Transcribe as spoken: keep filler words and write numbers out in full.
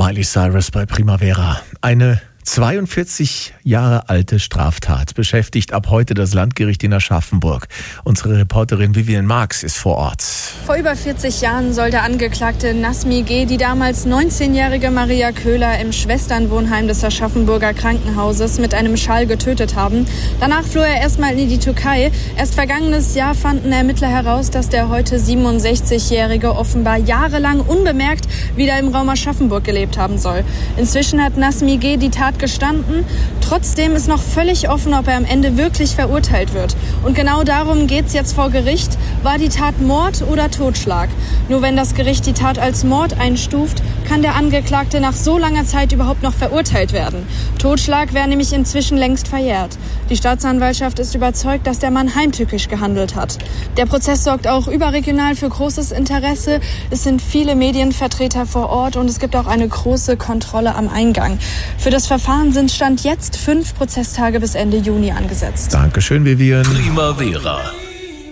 Miley Cyrus bei Primavera. Eine zweiundvierzig Jahre alte Straftat beschäftigt ab heute das Landgericht in Aschaffenburg. Unsere Reporterin Vivian Marx ist vor Ort. Vor über vierzig Jahren soll der Angeklagte Nazmi G. die damals neunzehnjährige Maria Köhler im Schwesternwohnheim des Aschaffenburger Krankenhauses mit einem Schall getötet haben. Danach floh er erstmal in die Türkei. Erst vergangenes Jahr fanden Ermittler heraus, dass der heute siebenundsechzigjährige offenbar jahrelang unbemerkt wieder im Raum Aschaffenburg gelebt haben soll. Inzwischen hat Nazmi G. die Tat gestanden. Trotzdem ist noch völlig offen, ob er am Ende wirklich verurteilt wird. Und genau darum geht es jetzt vor Gericht. War die Tat Mord oder Totschlag? Nur wenn das Gericht die Tat als Mord einstuft, kann der Angeklagte nach so langer Zeit überhaupt noch verurteilt werden. Totschlag wäre nämlich inzwischen längst verjährt. Die Staatsanwaltschaft ist überzeugt, dass der Mann heimtückisch gehandelt hat. Der Prozess sorgt auch überregional für großes Interesse. Es sind viele Medienvertreter vor Ort und es gibt auch eine große Kontrolle am Eingang. Für das Verfahren sind Stand jetzt fünf Prozesstage bis Ende Juni angesetzt. Dankeschön, Vivian. Primavera.